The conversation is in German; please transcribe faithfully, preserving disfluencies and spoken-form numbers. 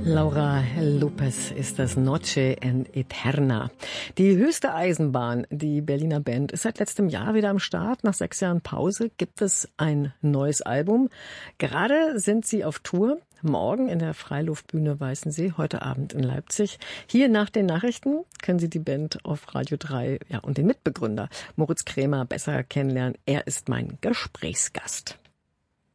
Laura Lopez ist das Noche en Eterna. Die höchste Eisenbahn, die Berliner Band, ist seit letztem Jahr wieder am Start. Nach sechs Jahren Pause gibt es ein neues Album. Gerade sind sie auf Tour. Morgen in der Freiluftbühne Weißensee, heute Abend in Leipzig. Hier nach den Nachrichten können Sie die Band auf Radio drei ja, und den Mitbegründer Moritz Krämer besser kennenlernen. Er ist mein Gesprächsgast.